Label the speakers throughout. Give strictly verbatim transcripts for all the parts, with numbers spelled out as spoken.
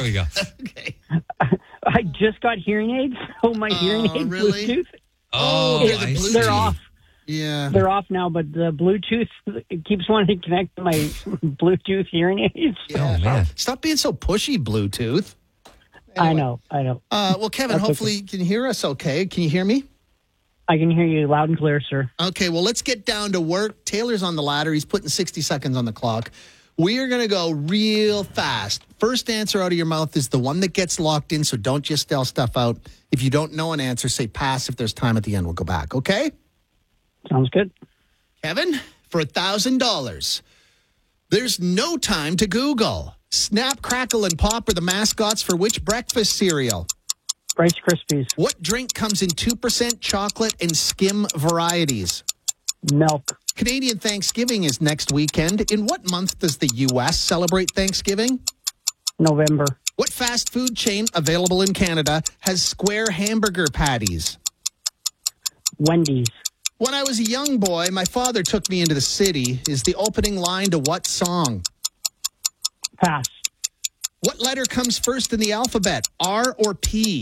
Speaker 1: we go.
Speaker 2: Okay.
Speaker 3: I just got hearing aids, so my hearing
Speaker 2: Oh,
Speaker 3: aids,
Speaker 2: really?
Speaker 3: Bluetooth,
Speaker 1: Oh,
Speaker 2: they're the
Speaker 1: I
Speaker 2: Bluetooth.
Speaker 1: see.
Speaker 3: they're off.
Speaker 2: Yeah.
Speaker 3: They're off now, but the Bluetooth, it keeps wanting to connect to my Bluetooth hearing aids.
Speaker 2: Yeah.
Speaker 1: Oh, man.
Speaker 2: Stop being so pushy, Bluetooth.
Speaker 3: I
Speaker 2: Anyway.
Speaker 3: know, I know.
Speaker 2: Uh, well, Kevin,
Speaker 3: That's
Speaker 2: hopefully you can hear us okay. Can you hear me?
Speaker 3: I can hear you loud and clear, sir.
Speaker 2: Okay, well, let's get down to work. Taylor's on the ladder. He's putting sixty seconds on the clock. We are going to go real fast. First answer out of your mouth is the one that gets locked in, so don't just spell stuff out. If you don't know an answer, say pass. If there's time at the end, we'll go back, okay?
Speaker 3: Sounds good.
Speaker 2: Kevin, for one thousand dollars, there's no time to Google. Snap, Crackle, and Pop are the mascots for which breakfast cereal?
Speaker 3: Rice Krispies,
Speaker 2: What drink comes in two percent chocolate and skim varieties?
Speaker 3: milk,
Speaker 2: Canadian Thanksgiving is next weekend. In what month does the U S celebrate Thanksgiving?
Speaker 3: November,
Speaker 2: What fast food chain available in Canada has square hamburger patties?
Speaker 3: Wendy's,
Speaker 2: When I was a young boy, my father took me into the city is the opening line to what song?
Speaker 3: pass,
Speaker 2: What letter comes first in the alphabet, R or P?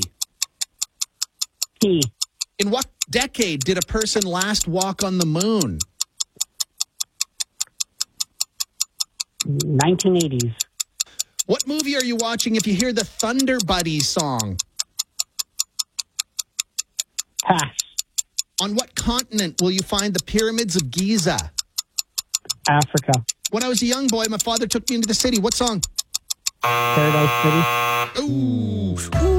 Speaker 3: P,
Speaker 2: In what decade did a person last walk on the moon?
Speaker 3: nineteen eighties,
Speaker 2: What movie are you watching if you hear the Thunder Buddies song?
Speaker 3: pass,
Speaker 2: On what continent will you find the pyramids of Giza?
Speaker 3: Africa,
Speaker 2: When I was a young boy, my father took me into the city. What song?
Speaker 3: Paradise City.
Speaker 2: Ooh. Ooh.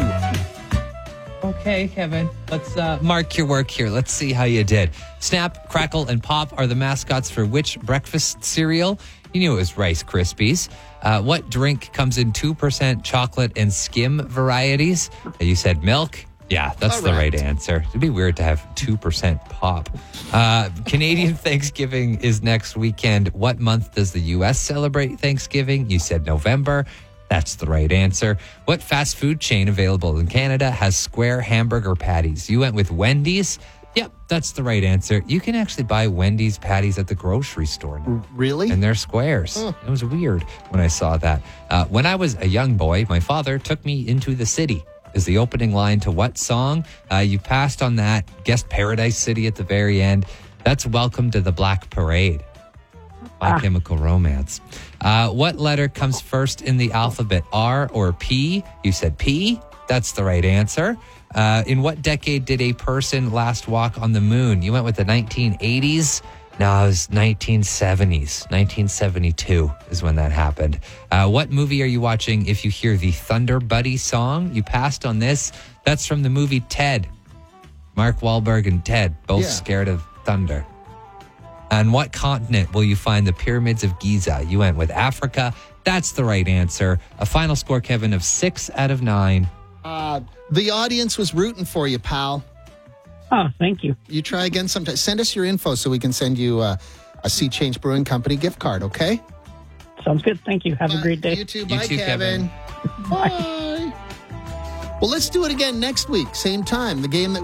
Speaker 1: Okay, Kevin, let's uh, mark your work here. Let's see how you did. Snap, Crackle, and Pop are the mascots for which breakfast cereal? You knew it was Rice Krispies. Uh, what drink comes in two percent chocolate and skim varieties? You said milk. Yeah, that's
Speaker 2: All
Speaker 1: the
Speaker 2: right.
Speaker 1: right answer. It'd be weird to have two percent pop. Uh, Canadian Thanksgiving is next weekend. What month does the U S celebrate Thanksgiving? You said November. That's the right answer. What fast food chain available in Canada has square hamburger patties? You went with Wendy's. Yep, that's the right answer. You can actually buy Wendy's patties at the grocery store now.
Speaker 2: Really?
Speaker 1: And they're squares.
Speaker 2: Huh.
Speaker 1: It was weird when I saw that. Uh, when I was a young boy, my father took me into the city. Is the opening line to what song? Uh, you passed on that. Guessed Paradise City at the very end. That's Welcome to the Black Parade. My
Speaker 3: Ah.
Speaker 1: Chemical Romance. Uh, what letter comes first in the alphabet, R or P? You said P. That's the right answer. Uh, in what decade did a person last walk on the moon? You went with the nineteen eighties. No, it was nineteen seventies. nineteen seventy-two is when that happened. Uh, what movie are you watching if you hear the Thunder Buddy song? You passed on this. That's from the movie Ted. Mark Wahlberg and Ted, both
Speaker 2: Yeah.
Speaker 1: scared of thunder. On what continent will you find the pyramids of Giza? You went with Africa. That's the right answer. A final score, Kevin, of six out of nine.
Speaker 2: Uh, the audience was rooting for you, pal.
Speaker 3: Oh, thank you.
Speaker 2: You try again sometime. Send us your info so we can send you uh, a Sea Change Brewing Company gift card, okay?
Speaker 3: Sounds good. Thank you. Have a great day.
Speaker 2: You too.
Speaker 1: You
Speaker 2: Bye,
Speaker 1: too,
Speaker 2: Kevin.
Speaker 1: Kevin.
Speaker 2: Bye. Well, let's do it again next week, same time. The game that